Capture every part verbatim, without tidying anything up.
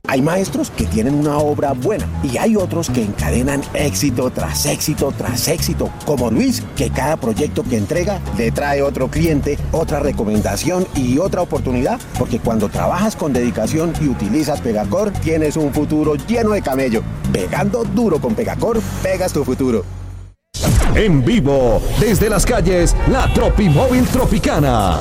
Hay maestros que tienen una obra buena y hay otros que encadenan éxito tras éxito tras éxito, como Luis, que cada proyecto que entrega le trae otro cliente, otra recomendación y otra oportunidad, porque cuando trabajas con dedicación y utilizas Pegacor, tienes un futuro lleno de camello. Pegando duro con Pegacor, pegas tu futuro. En vivo, desde las calles, la Tropimóvil Tropicana.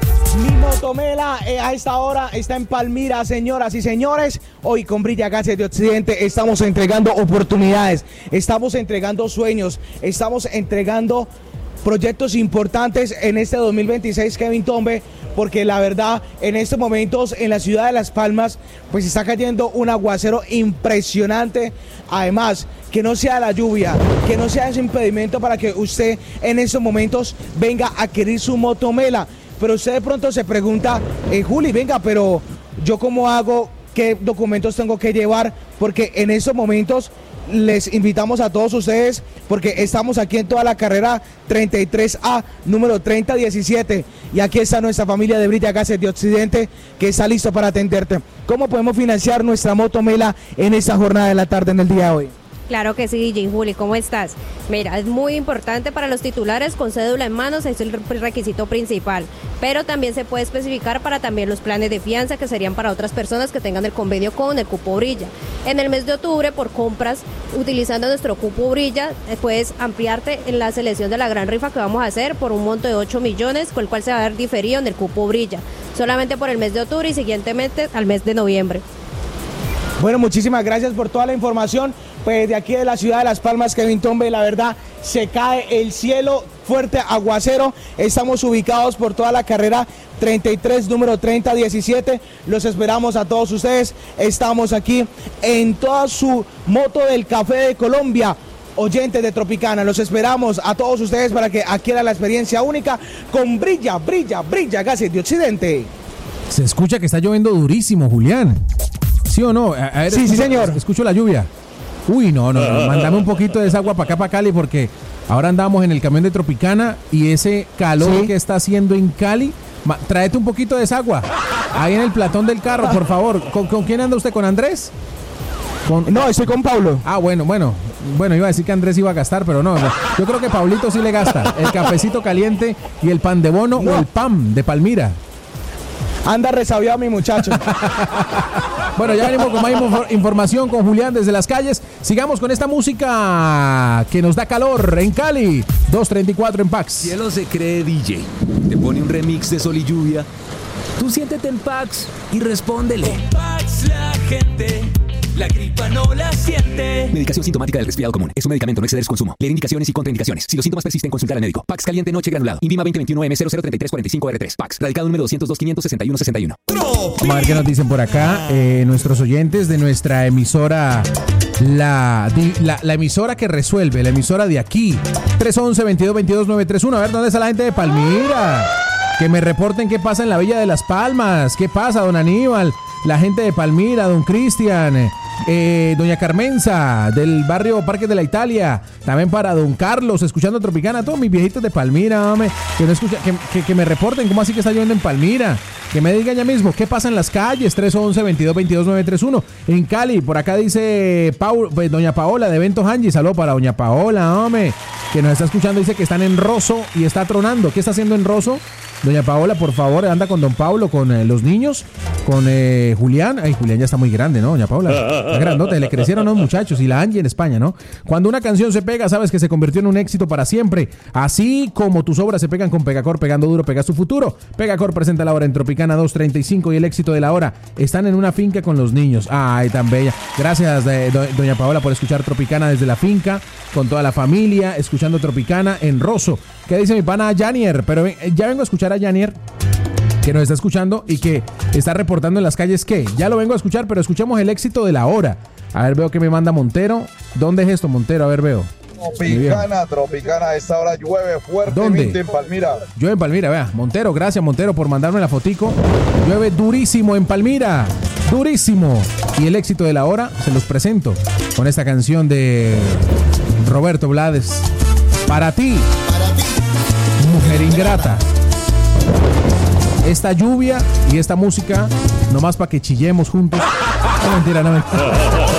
Mi motomela eh, a esta hora está en Palmira, señoras y señores. Hoy con Brilla Gases de Occidente estamos entregando oportunidades, estamos entregando sueños, estamos entregando proyectos importantes en este dos mil veintiséis, Kevin Tombe, porque la verdad, en estos momentos en la ciudad de Las Palmas, pues está cayendo un aguacero impresionante. Además, que no sea la lluvia, que no sea ese impedimento para que usted en estos momentos venga a adquirir su motomela. Pero usted de pronto se pregunta, eh, Juli, venga, pero ¿yo cómo hago? ¿Qué documentos tengo que llevar? Porque en estos momentos les invitamos a todos ustedes, porque estamos aquí en toda la carrera treinta y tres A, número treinta diecisiete, y aquí está nuestra familia de Brilla Gases de Occidente, que está listo para atenderte. ¿Cómo podemos financiar nuestra motomela en esta jornada de la tarde, en el día de hoy? Claro que sí, D J Juli, ¿cómo estás? Mira, es muy importante para los titulares con cédula en manos, es el requisito principal, pero también se puede especificar para también los planes de fianza, que serían para otras personas que tengan el convenio con el Cupo Brilla. En el mes de octubre, por compras utilizando nuestro Cupo Brilla, puedes ampliarte en la selección de la gran rifa que vamos a hacer por un monto de ocho millones, con el cual se va a ver diferido en el Cupo Brilla, solamente por el mes de octubre y siguientemente al mes de noviembre. Bueno, muchísimas gracias por toda la información. Pues de aquí de la ciudad de Las Palmas, Kevin Tombe, la verdad, se cae el cielo, fuerte aguacero. Estamos ubicados por toda la carrera treinta y tres, número treinta diecisiete. Los esperamos a todos ustedes. Estamos aquí en toda su moto del café de Colombia. Oyentes de Tropicana, los esperamos a todos ustedes para que adquieran la experiencia única con Brilla, Brilla, Brilla Gases de Occidente. Se escucha que está lloviendo durísimo, Julián. ¿Sí o no? A, a ver, sí, escucho, sí, señor. Escucho la lluvia. Uy, no, no, no, mándame un poquito de esa agua para acá, para Cali, porque ahora andamos en el camión de Tropicana y ese calor ¿sí? que está haciendo en Cali, ma, tráete un poquito de esa agua ahí en el platón del carro, por favor. ¿Con, con quién anda usted? ¿Con Andrés? Con... No, estoy con Pablo. Ah, bueno, bueno, bueno, iba a decir que Andrés iba a gastar, pero no, no. Yo creo que Pablito sí le gasta el cafecito caliente y el pan de bono no. o el pan de Palmira. Anda resabiado mi muchacho. Bueno, ya venimos con más información con Julián desde las calles. Sigamos con esta música que nos da calor en Cali. dos treinta y cuatro en Pax. Cielo se cree D J. Te pone un remix de Sol y Lluvia. Tú siéntete en Pax y respóndele. En Pax la gente, la gripa no la siente. Medicación sintomática del resfriado común. Es un medicamento, no exceder su consumo. Leer indicaciones y contraindicaciones. Si los síntomas persisten, consultar al médico. Pax caliente noche granulado. Invima veinte veintiuno M cero cero treinta y tres cuarenta y cinco R tres. Pax. Radicado número doscientos dos quinientos sesenta y uno sesenta y uno. Vamos a ver qué nos dicen por acá eh, nuestros oyentes de nuestra emisora, la, la, la emisora que resuelve, la emisora de aquí. tres once, veintidós veintidós, nueve treinta y uno. A ver, ¿dónde está la gente de Palmira? Que me reporten qué pasa en la Villa de Las Palmas. ¿Qué pasa, don Aníbal? La gente de Palmira, don Cristian, eh, doña Carmenza, del barrio Parque de la Italia. También para don Carlos, escuchando Tropicana. Todos mis viejitos de Palmira, hombre, que, no escucha, que, que, que me reporten cómo así que está lloviendo en Palmira. Que me digan ya mismo qué pasa en las calles. tres once, veintidós veintidós, nueve treinta y uno. En Cali, por acá dice Paul, pues, doña Paola de Eventos Angie. Saludo para doña Paola, hombre, que nos está escuchando. Dice que están en Rosso y está tronando. ¿Qué está haciendo en Rosso? Doña Paola, por favor, anda con don Pablo, con eh, los niños, con eh, Julián. Ay, Julián ya está muy grande, ¿no, doña Paola? Está grandote, le crecieron los muchachos. Y la Angie en España, ¿no? Cuando una canción se pega, sabes que se convirtió en un éxito para siempre. Así como tus obras se pegan con Pegacor, pegando duro, pegas tu futuro. Pegacor presenta la hora en Tropicana dos treinta y cinco y el éxito de la hora. Están en una finca con los niños. Ay, tan bella. Gracias, eh, do, doña Paola, por escuchar Tropicana desde la finca, con toda la familia, escuchando Tropicana en Rosso. ¿Qué dice mi pana Janier? Pero eh, ya vengo a escuchar a Janier, que nos está escuchando y que está reportando en las calles que ya lo vengo a escuchar, pero escuchemos el éxito de la hora. A ver, veo que me manda Montero. ¿Dónde es esto, Montero? A ver, veo. Tropicana, Tropicana, a esta hora llueve fuertemente. ¿Dónde? En Palmira. Llueve en Palmira, vea. Montero, gracias, Montero, por mandarme la fotico. Llueve durísimo en Palmira. Durísimo. Y el éxito de la hora se los presento con esta canción de Roberto Blades. Para ti, Para ti. mujer ingrata. Esta lluvia y esta música, nomás para que chillemos juntos. No mentira, no mentira.